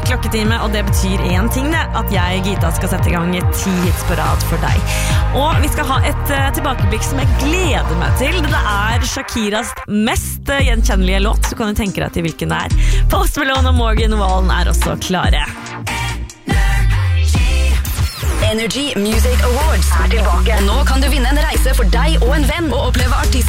klokketime, og det betyr en ting det, at jeg, Gita, skal sette i gang 10 hits på rad for deg. Og vi skal ha et tilbakeblikk som jeg gleder meg til. Det er Shakiras mest gjenkjennelige låt, så kan du tenke deg til hvilken det er. Post Malone og Morgan Wallen er også klare. Energy Music Awards er tilbake. Nå kan du vinne en reise for deg og en venn og oppleve artist